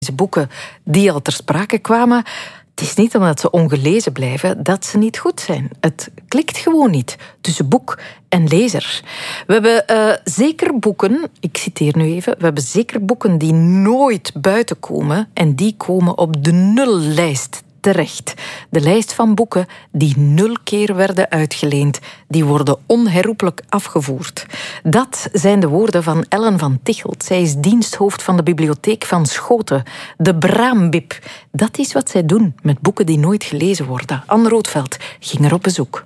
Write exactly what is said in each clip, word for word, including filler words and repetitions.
Deze boeken die al ter sprake kwamen, het is niet omdat ze ongelezen blijven dat ze niet goed zijn. Het klikt gewoon niet tussen boek en lezer. We hebben uh, zeker boeken, ik citeer nu even, we hebben zeker boeken die nooit buiten komen en die komen op de nullijst terecht. De lijst van boeken die nul keer werden uitgeleend, die worden onherroepelijk afgevoerd. Dat zijn de woorden van Ellen van Tichelt. Zij is diensthoofd van de bibliotheek van Schoten, de Braambib. Dat is wat zij doen met boeken die nooit gelezen worden. Anne Roodveld ging er op bezoek.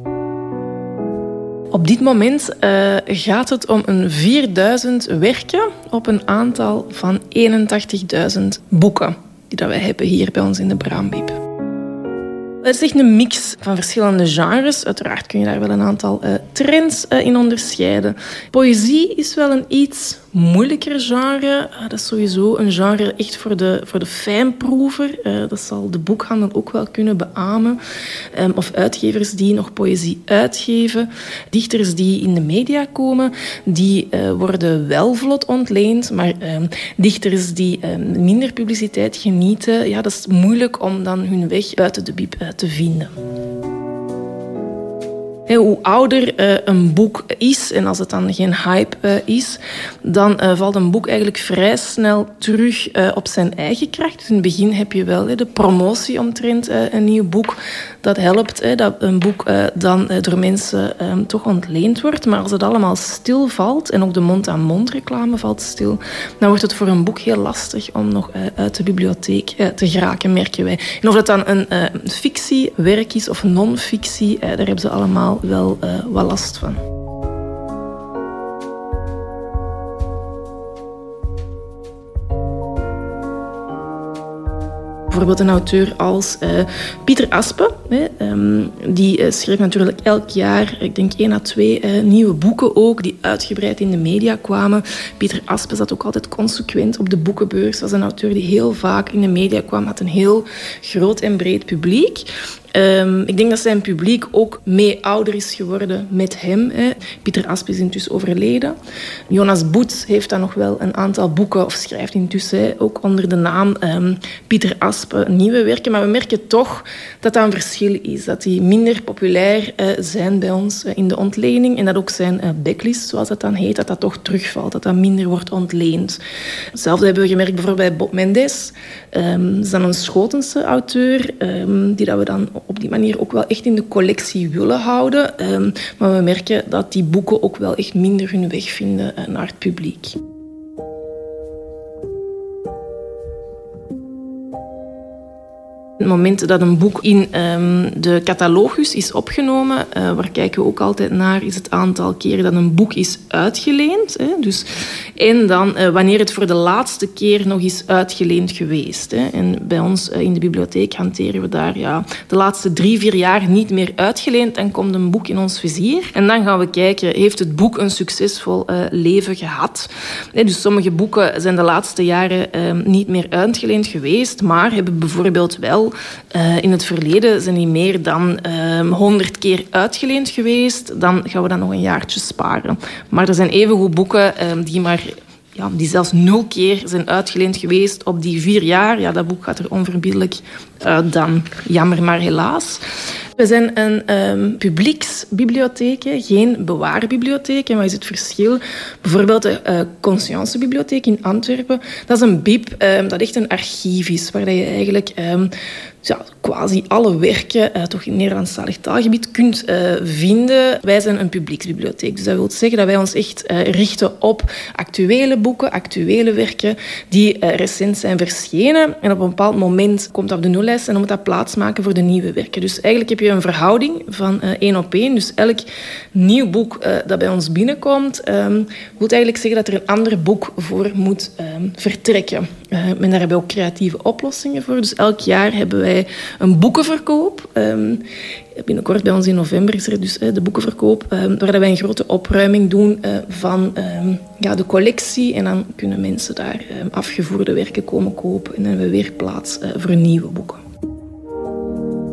Op dit moment uh, gaat het om een vierduizend werken op een aantal van eenentachtigduizend boeken die dat wij hebben hier bij ons in de Braambib. Het is echt een mix van verschillende genres. Uiteraard kun je daar wel een aantal uh, trends uh, in onderscheiden. Poëzie is wel een iets moeilijker genre. Uh, dat is sowieso een genre echt voor de, voor de fijnproever. Uh, dat zal de boekhandel ook wel kunnen beamen. Um, of uitgevers die nog poëzie uitgeven. Dichters die in de media komen, die uh, worden wel vlot ontleend. Maar um, dichters die um, minder publiciteit genieten, ja, dat is moeilijk om dan hun weg buiten de bib uh, te vinden. Hoe ouder uh, een boek is, en als het dan geen hype uh, is, dan uh, valt een boek eigenlijk vrij snel terug uh, op zijn eigen kracht. Dus in het begin heb je wel uh, de promotie omtrent uh, een nieuw boek. Dat helpt, uh, dat een boek uh, dan uh, door mensen uh, toch ontleend wordt. Maar als het allemaal stilvalt, en ook de mond-aan-mond reclame valt stil, dan wordt het voor een boek heel lastig om nog uh, uit de bibliotheek uh, te geraken, merken wij. En of dat dan een uh, fictiewerk is of non-fictie, uh, daar hebben ze allemaal wel uh, wat last van. Bijvoorbeeld een auteur als uh, Pieter Aspe. Hè, um, die uh, schreef natuurlijk elk jaar, ik denk één à twee uh, nieuwe boeken ook, die uitgebreid in de media kwamen. Pieter Aspe zat ook altijd consequent op de boekenbeurs. Was een auteur die heel vaak in de media kwam, had een heel groot en breed publiek. Um, ik denk dat zijn publiek ook mee ouder is geworden met hem. Hè. Pieter Aspe is intussen overleden. Jonas Boets heeft dan nog wel een aantal boeken, of schrijft intussen hè, ook onder de naam um, Pieter Aspe nieuwe werken. Maar we merken toch dat dat een verschil is. Dat die minder populair uh, zijn bij ons uh, in de ontlening. En dat ook zijn uh, backlist, zoals dat dan heet, dat dat toch terugvalt. Dat dat minder wordt ontleend. Hetzelfde hebben we gemerkt bijvoorbeeld bij Bob Mendes. Um, dat is dan een Schotense auteur, um, die dat we dan op die manier ook wel echt in de collectie willen houden. Um, maar we merken dat die boeken ook wel echt minder hun weg vinden uh, naar het publiek. Op het moment dat een boek in um, de catalogus is opgenomen, uh, waar kijken we ook altijd naar, is het aantal keren dat een boek is uitgeleend. Hè, dus, en dan uh, wanneer het voor de laatste keer nog is uitgeleend geweest. Hè. En bij ons uh, in de bibliotheek hanteren we daar ja, de laatste drie, vier jaar niet meer uitgeleend. Dan komt een boek in ons vizier. En dan gaan we kijken, heeft het boek een succesvol uh, leven gehad? Hè, dus sommige boeken zijn de laatste jaren uh, niet meer uitgeleend geweest, maar hebben bijvoorbeeld wel Uh, in het verleden zijn die meer dan honderd uh, keer uitgeleend geweest. Dan gaan we dan nog een jaartje sparen. Maar er zijn evengoed boeken uh, die maar... Ja, die zelfs nul keer zijn uitgeleend geweest op die vier jaar. Ja, dat boek gaat er onverbiddelijk uit dan. Jammer, maar helaas. We zijn een um, publieksbibliotheek, geen bewaarbibliotheek. En wat is het verschil? Bijvoorbeeld de uh, Conscience-bibliotheek in Antwerpen. Dat is een bib um, dat echt een archief is, waar je eigenlijk um, ja, quasi alle werken, uh, toch in het Nederlandstalig taalgebied, kunt uh, vinden. Wij zijn een publieksbibliotheek. Dus dat wil zeggen dat wij ons echt uh, richten op actuele boeken, actuele werken, die uh, recent zijn verschenen. En op een bepaald moment komt dat op de nullijst en dan moet dat plaatsmaken voor de nieuwe werken. Dus eigenlijk heb je een verhouding van uh, één op één. Dus elk nieuw boek uh, dat bij ons binnenkomt, um, wil eigenlijk zeggen dat er een ander boek voor moet um, vertrekken. Uh, en daar hebben we ook creatieve oplossingen voor. Dus elk jaar hebben wij een boekenverkoop. Um, binnenkort bij ons in november is er dus uh, de boekenverkoop, um, waar wij een grote opruiming doen uh, van um, ja, de collectie. En dan kunnen mensen daar um, afgevoerde werken komen kopen. En dan hebben we weer plaats uh, voor nieuwe boeken.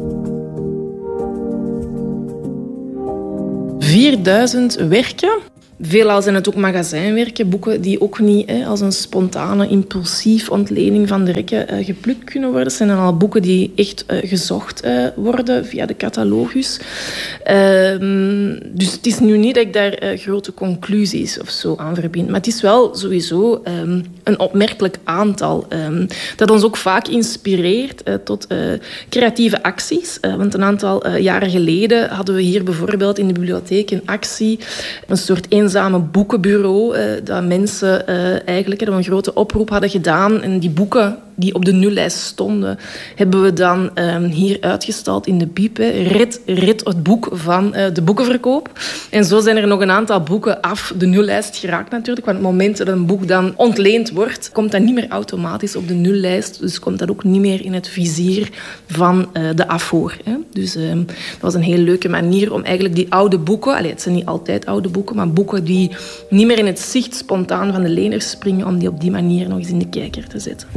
vierduizend werken. Veelal zijn het ook magazijnwerken, boeken die ook niet hè, als een spontane, impulsief ontlening van de rekken uh, geplukt kunnen worden. Het zijn dan al boeken die echt uh, gezocht uh, worden via de catalogus. Uh, dus het is nu niet dat ik daar uh, grote conclusies of zo aan verbind. Maar het is wel sowieso um, een opmerkelijk aantal um, dat ons ook vaak inspireert uh, tot uh, creatieve acties. Uh, want een aantal uh, jaren geleden hadden we hier bijvoorbeeld in de bibliotheek een actie, een soort eenzame boekenbureau, uh, dat mensen uh, eigenlijk uh, een grote oproep hadden gedaan en die boeken die op de nullijst stonden, hebben we dan um, hier uitgestald in de Biep. Hè. Red, red het boek van uh, de boekenverkoop. En zo zijn er nog een aantal boeken af de nullijst geraakt natuurlijk. Want op het moment dat een boek dan ontleend wordt, komt dat niet meer automatisch op de nullijst. Dus komt dat ook niet meer in het vizier van uh, de afvoer. Hè. Dus uh, dat was een heel leuke manier om eigenlijk die oude boeken, allee, het zijn niet altijd oude boeken, maar boeken die niet meer in het zicht spontaan van de leners springen, om die op die manier nog eens in de kijker te zetten.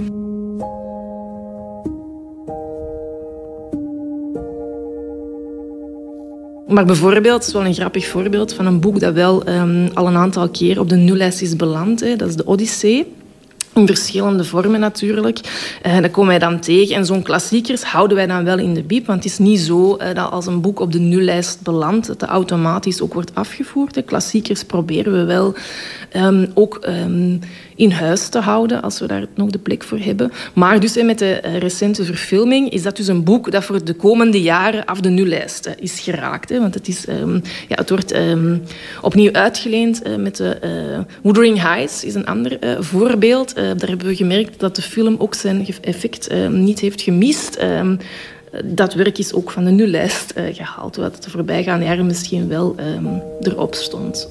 Maar bijvoorbeeld, het is wel een grappig voorbeeld van een boek dat wel um, al een aantal keer op de nullijst is beland. Hè. Dat is de Odyssee. In verschillende vormen natuurlijk. Uh, dat komen wij dan tegen. En zo'n klassiekers houden wij dan wel in de biep. Want het is niet zo uh, dat als een boek op de nullijst belandt, dat dat automatisch ook wordt afgevoerd. De klassiekers proberen we wel um, ook um, in huis te houden, als we daar nog de plek voor hebben. Maar dus uh, met de uh, recente verfilming is dat dus een boek dat voor de komende jaren af de nullijst uh, is geraakt. Hè. Want het, is, um, ja, het wordt um, opnieuw uitgeleend uh, met de uh, Wuthering Heights, is een ander uh, voorbeeld. Uh, daar hebben we gemerkt dat de film ook zijn effect uh, niet heeft gemist. Uh, dat werk is ook van de nullijst uh, gehaald, wat het de voorbijgaande jaren misschien wel um, erop stond.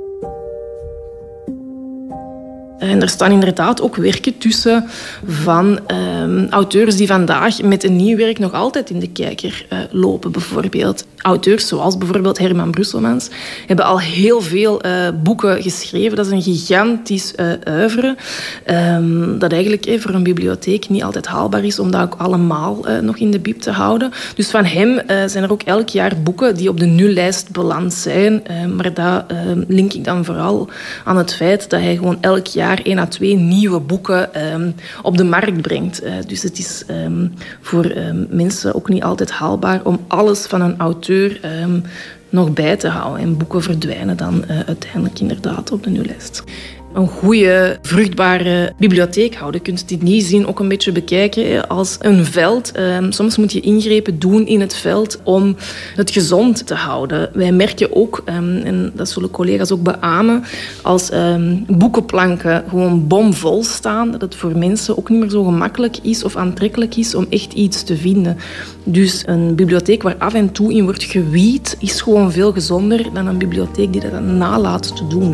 En er staan inderdaad ook werken tussen van um, auteurs die vandaag met een nieuw werk nog altijd in de kijker uh, lopen. Bijvoorbeeld auteurs zoals bijvoorbeeld Herman Brusselmans hebben al heel veel uh, boeken geschreven. Dat is een gigantisch uh, oeuvre um, dat eigenlijk eh, voor een bibliotheek niet altijd haalbaar is om dat ook allemaal uh, nog in de biep te houden. Dus van hem uh, zijn er ook elk jaar boeken die op de nullijst beland zijn. Uh, maar dat uh, link ik dan vooral aan het feit dat hij gewoon elk jaar één à twee nieuwe boeken um, op de markt brengt. Uh, dus het is um, voor um, mensen ook niet altijd haalbaar om alles van een auteur um, nog bij te houden. En boeken verdwijnen dan uh, uiteindelijk inderdaad op de nullijst. Een goede, vruchtbare bibliotheek houden. Je kunt dit niet zien, ook een beetje bekijken als een veld. Soms moet je ingrepen doen in het veld om het gezond te houden. Wij merken ook, en dat zullen collega's ook beamen, als boekenplanken gewoon bomvol staan, dat het voor mensen ook niet meer zo gemakkelijk is of aantrekkelijk is om echt iets te vinden. Dus een bibliotheek waar af en toe in wordt gewied, is gewoon veel gezonder dan een bibliotheek die dat dan nalaat te doen.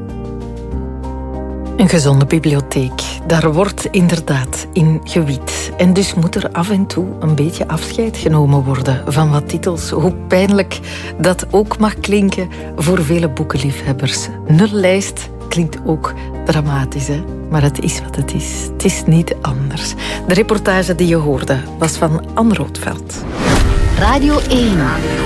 Een gezonde bibliotheek, daar wordt inderdaad in gewied. En dus moet er af en toe een beetje afscheid genomen worden van wat titels. Hoe pijnlijk dat ook mag klinken voor vele boekenliefhebbers. Nullijst klinkt ook dramatisch, hè? Maar het is wat het is. Het is niet anders. De reportage die je hoorde was van Anne Roodveld. Radio één.